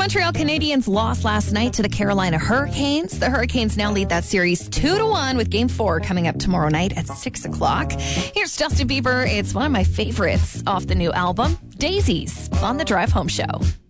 Montreal Canadiens lost last night to the Carolina Hurricanes. The Hurricanes now lead that series 2-1 with Game 4 coming up tomorrow night at 6 o'clock. Here's Justin Bieber. It's one of my favorites off the new album, Daisies, on the Drive Home Show.